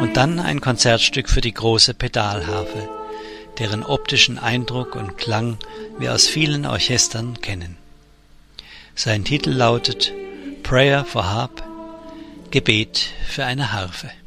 Und dann ein Konzertstück für die große Pedalharfe, deren optischen Eindruck und Klang wir aus vielen Orchestern kennen. Sein Titel lautet Prayer for Harp, Gebet für eine Harfe.